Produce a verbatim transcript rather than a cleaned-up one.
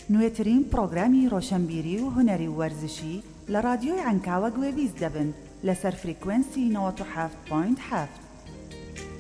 نوێترین پرۆگرامی ڕۆشنبیری و هونەری و وەرزشی لە رادیۆی عنکاوە گوێویست دەبن لەسەر فریکوێنسی نەوەت و هەفت پۆینت هەفت.